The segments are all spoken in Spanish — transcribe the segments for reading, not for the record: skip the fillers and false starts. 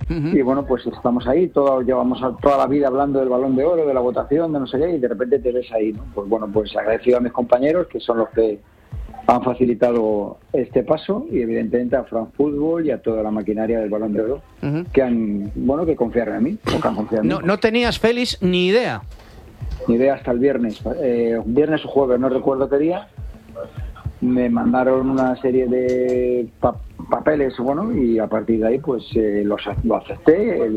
Y bueno, pues estamos ahí, llevamos toda la vida hablando del Balón de Oro, de la votación, de no sé qué, y de repente te ves ahí, ¿no? Pues bueno, pues agradecido a mis compañeros, que son los que han facilitado este paso, y evidentemente a France Football y a toda la maquinaria del Balón de Oro, que confiaron en mí, o que han confiado en mí. No tenías, Félix, ni idea. Ni idea hasta el viernes. Viernes o jueves, no recuerdo qué día. Me mandaron una serie de papeles, y a partir de ahí pues lo acepté.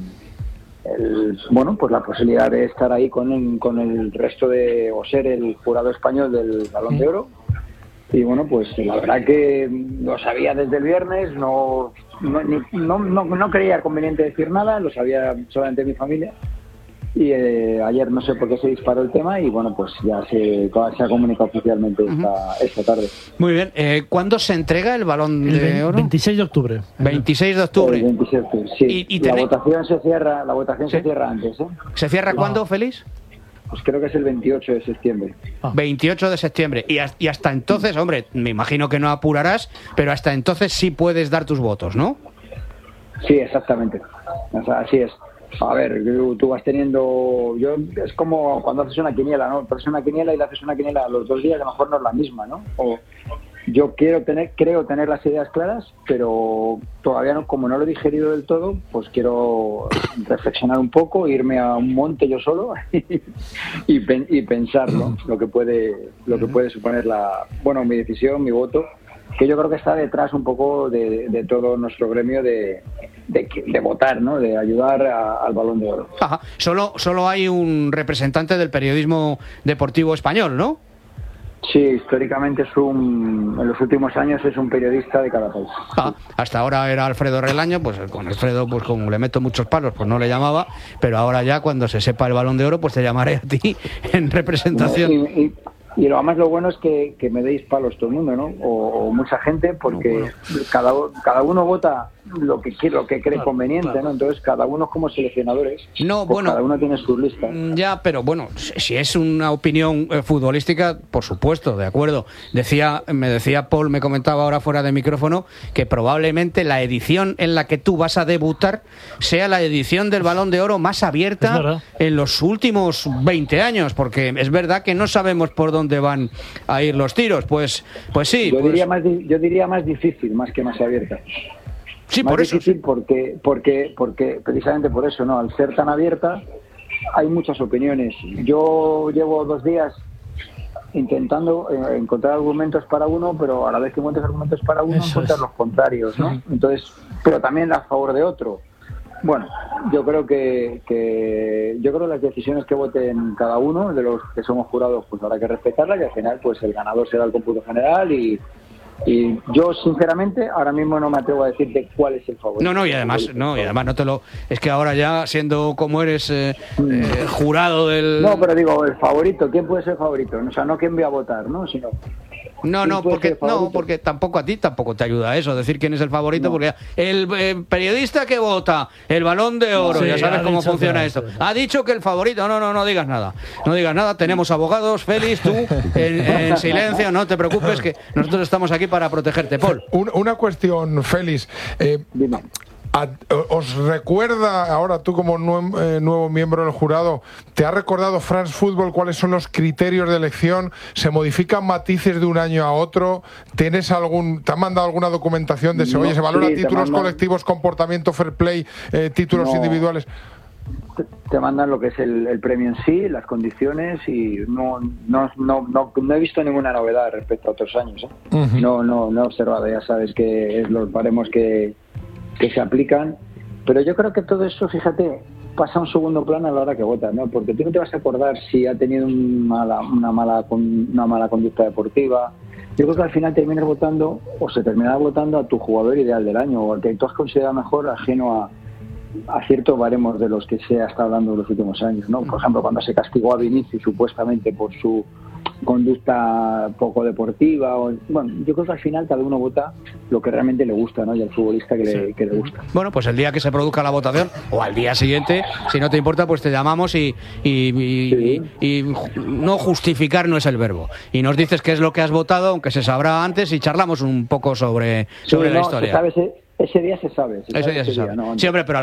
Pues la posibilidad de estar ahí con el resto o ser el jurado español del Balón de Oro. Y bueno, pues la verdad que lo sabía desde el viernes, no creía conveniente decir nada, lo sabía solamente mi familia. Y ayer no sé por qué se disparó el tema y bueno, pues ya se ha comunicado oficialmente esta tarde. Muy bien. ¿Cuándo se entrega el Balón de Oro? 26 de octubre. 26 de octubre. El 26 de octubre, sí. La votación se cierra antes, ¿eh? ¿Se cierra cuándo, Félix? Pues creo que es el 28 de septiembre. 28 de septiembre. Y hasta entonces, hombre, me imagino que no apurarás, pero hasta entonces sí puedes dar tus votos, ¿no? Sí, exactamente. O sea, así es. A ver, tú vas teniendo... es como cuando haces una quiniela, ¿no? Tú haces una quiniela y le haces una quiniela a los 2 días, a lo mejor no es la misma, ¿no? O yo creo tener las ideas claras, pero todavía no, como no lo he digerido del todo, pues quiero reflexionar un poco, irme a un monte yo solo y pensar, ¿no? lo que puede suponer mi decisión, mi voto, que yo creo que está detrás un poco de todo nuestro gremio de votar, ¿no? De ayudar al Balón de Oro. Ajá. Solo hay un representante del periodismo deportivo español, ¿no? Sí, históricamente en los últimos años es un periodista de cada país. Hasta ahora era Alfredo Relaño, pues con Alfredo, pues como le meto muchos palos, pues no le llamaba, pero ahora ya cuando se sepa el Balón de Oro, pues te llamaré a ti en representación. Y lo más bueno es que me deis palos todo el mundo, ¿no? O mucha gente, porque cada uno vota lo que cree conveniente, ¿no? Entonces cada uno es como seleccionadores. Cada uno tiene sus listas. Ya, pero bueno, si es una opinión futbolística, por supuesto, de acuerdo. Me decía Paul, me comentaba ahora fuera de micrófono, que probablemente la edición en la que tú vas a debutar sea la edición del Balón de Oro más abierta en los últimos 20 años, porque es verdad que no sabemos por dónde van a ir los tiros. Pues sí. Yo diría más difícil, más que más abierta. Sí, más por eso. Difícil porque precisamente por eso, ¿no? Al ser tan abierta hay muchas opiniones. Yo llevo 2 días intentando encontrar argumentos para uno, pero a la vez que encuentras argumentos para uno, encuentras los contrarios, ¿no? Entonces, pero también a favor de otro. Bueno, yo creo que las decisiones que voten cada uno de los que somos jurados, pues habrá que respetarlas, y al final pues el ganador será el cómputo general y yo sinceramente ahora mismo no me atrevo a decirte cuál es el favorito. Y además no te lo... Es que ahora ya, siendo como eres jurado del... No, pero digo, el favorito, ¿quién puede ser el favorito? O sea, no quién voy a votar, ¿no? Sino... porque tampoco a ti tampoco te ayuda eso, decir quién es el favorito, porque el periodista que vota el Balón de Oro, ya sabes cómo funciona esto, ha dicho que el favorito, no digas nada, tenemos abogados, Félix, tú en silencio, no te preocupes, que nosotros estamos aquí para protegerte. Paul. Una cuestión, Félix. Dime. ¿Os recuerda, ahora tú como nuevo miembro del jurado, te ha recordado France Football cuáles son los criterios de elección? ¿Se modifican matices de un año a otro? ¿Te han mandado alguna documentación de se valora títulos colectivos, comportamiento fair play, títulos individuales? Te mandan lo que es el premio en sí, las condiciones, y no he visto ninguna novedad respecto a otros años, ¿eh? No he observado, ya sabes que es los baremos que se aplican, pero yo creo que todo eso, fíjate, pasa a un segundo plano a la hora que votas, ¿no? Porque tú no te vas a acordar si ha tenido una mala conducta deportiva. Yo creo que al final terminas votando, o se terminará votando, a tu jugador ideal del año, o al que tú has considerado mejor, ajeno a ciertos baremos de los que se ha estado hablando en los últimos años, ¿no? Por ejemplo, cuando se castigó a Vinicius supuestamente por su conducta poco deportiva, yo creo que al final cada uno vota lo que realmente le gusta, ¿no? Y al futbolista que le gusta. Bueno, pues el día que se produzca la votación, o al día siguiente, si no te importa, pues te llamamos y no justificar no es el verbo, y nos dices qué es lo que has votado, aunque se sabrá antes, y charlamos un poco sobre la historia. Ese día se sabe. Ese día se sabe. ¿no? Sí, hombre, pero